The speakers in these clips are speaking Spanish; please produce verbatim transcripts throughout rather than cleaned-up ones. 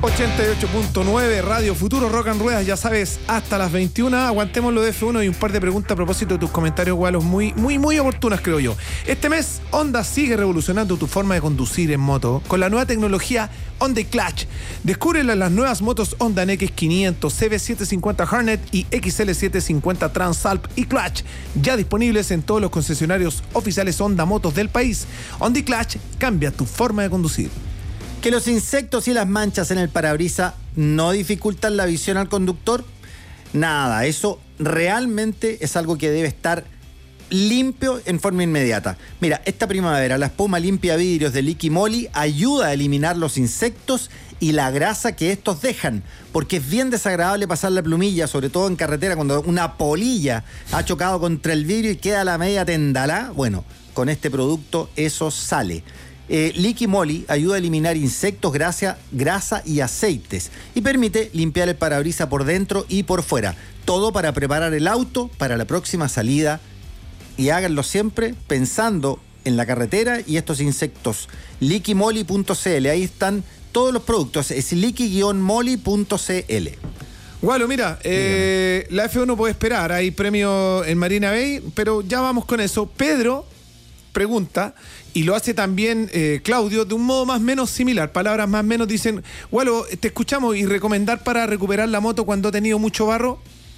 ochenta y ocho punto nueve Radio Futuro Rock and Ruedas, ya sabes, hasta las veintiuna. Aguantemos lo de F uno y un par de preguntas a propósito de tus comentarios, Gualos, muy, muy, muy oportunas, creo yo. Este mes, Honda sigue revolucionando tu forma de conducir en moto con la nueva tecnología Honda Clutch. Descubre las nuevas motos Honda N X quinientos, C B setecientos cincuenta Hornet y X L setecientos cincuenta Transalp y Clutch, ya disponibles en todos los concesionarios oficiales Honda Motos del país. Honda Clutch cambia tu forma de conducir. ¿Que los insectos y las manchas en el parabrisas no dificultan la visión al conductor? Nada, eso realmente es algo que debe estar limpio en forma inmediata. Mira, esta primavera la espuma limpia vidrios de Liqui Moly ayuda a eliminar los insectos y la grasa que estos dejan, porque es bien desagradable pasar la plumilla, sobre todo en carretera, cuando una polilla ha chocado contra el vidrio y queda la media tendalá. Bueno, con este producto eso sale. Eh, Liqui Moly ayuda a eliminar insectos, grasa, grasa y aceites y permite limpiar el parabrisas por dentro y por fuera. Todo para preparar el auto para la próxima salida, y háganlo siempre pensando en la carretera y estos insectos. liqui moly punto c l, ahí están todos los productos, es liqui moly punto c l. Gualo, mira, eh, la F uno puede esperar, hay premio en Marina Bay, pero ya vamos con eso. Pedro pregunta, y lo hace también eh, Claudio, de un modo más o menos similar, palabras más o menos, dicen: Gualo, te escuchamos, y recomendar para recuperar la moto cuando ha tenido mucho barro.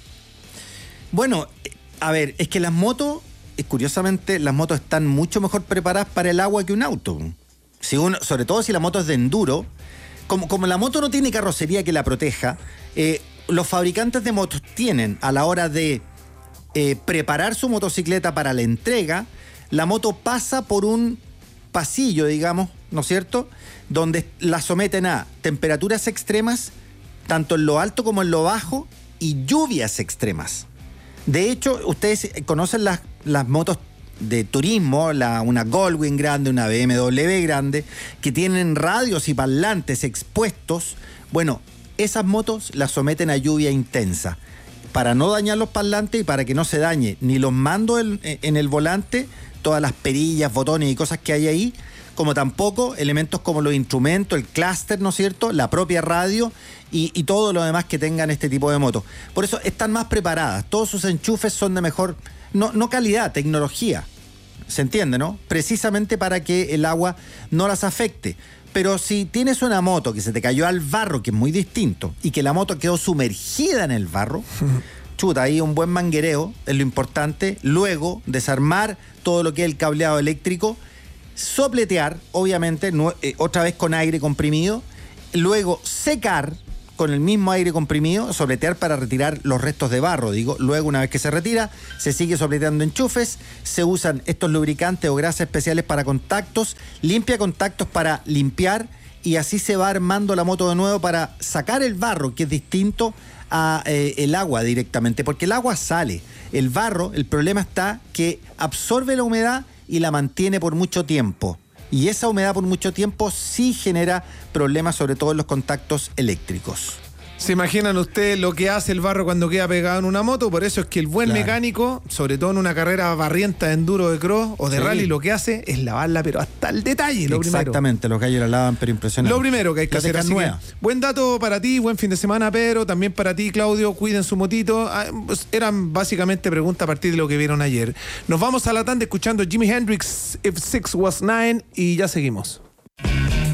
Bueno, a ver, es que las motos, curiosamente, las motos están mucho mejor preparadas para el agua que un auto. Si uno, sobre todo si la moto es de enduro, como, como la moto no tiene carrocería que la proteja, eh, los fabricantes de motos tienen, a la hora de eh, preparar su motocicleta para la entrega, la moto pasa por un pasillo, digamos, ¿no es cierto?, donde la someten a temperaturas extremas, tanto en lo alto como en lo bajo, y lluvias extremas. De hecho, ustedes conocen las, las motos de turismo, la, una Goldwing grande, una B M W grande, que tienen radios y parlantes expuestos. Bueno, esas motos las someten a lluvia intensa para no dañar los parlantes y para que no se dañe ni los mandos en, en el volante, todas las perillas, botones y cosas que hay ahí, como tampoco elementos como los instrumentos, el clúster, ¿no es cierto?, la propia radio y, y todo lo demás que tengan este tipo de motos. Por eso están más preparadas, todos sus enchufes son de mejor, no, no calidad, tecnología, ¿se entiende, no? Precisamente para que el agua no las afecte. Pero si tienes una moto que se te cayó al barro, que es muy distinto, y que la moto quedó sumergida en el barro, chuta, ahí un buen manguereo es lo importante. Luego, desarmar todo lo que es el cableado eléctrico, sopletear, obviamente, no, eh, otra vez con aire comprimido, luego secar con el mismo aire comprimido, sopletear para retirar los restos de barro, digo. Luego, una vez que se retira, se sigue sopleteando enchufes, se usan estos lubricantes o grasas especiales para contactos, limpia contactos para limpiar, y así se va armando la moto de nuevo para sacar el barro, que es distinto a eh, el agua directamente, porque el agua sale. El barro, el problema está que absorbe la humedad y la mantiene por mucho tiempo. Y esa humedad por mucho tiempo sí genera problemas, sobre todo en los contactos eléctricos. ¿Se imaginan ustedes lo que hace el barro cuando queda pegado en una moto? Por eso es que el buen Claro. mecánico, sobre todo en una carrera barrienta de enduro, de cross o de Sí. rally, lo que hace es lavarla, pero hasta el detalle, lo primero. Exactamente, los gallos la lavan, pero impresionante. Lo primero que hay que La hacer. dejan Así que, nueva. buen dato para ti, buen fin de semana, Pedro. También para ti, Claudio, cuiden su motito. Ah, pues, eran básicamente preguntas a partir de lo que vieron ayer. Nos vamos a la tanda escuchando Jimi Hendrix, If Six Was Nine, y ya seguimos.